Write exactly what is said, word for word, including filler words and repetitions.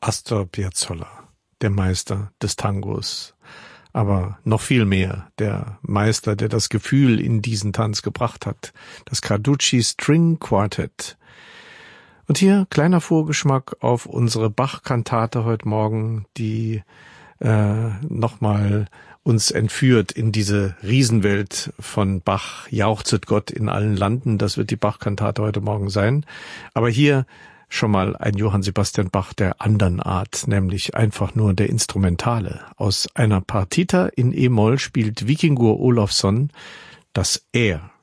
Astor Piazzolla, der Meister des Tangos. Aber noch viel mehr, der Meister, der das Gefühl in diesen Tanz gebracht hat. Das Carducci String Quartet. Und hier kleiner Vorgeschmack auf unsere Bach-Kantate heute Morgen, die äh, nochmal uns entführt in diese Riesenwelt von Bach. Jauchzet Gott in allen Landen, das wird die Bach-Kantate heute Morgen sein. Aber hier schon mal ein Johann Sebastian Bach der anderen Art, nämlich einfach nur der Instrumentale. Aus einer Partita in E-Moll spielt Víkingur Ólafsson das Air.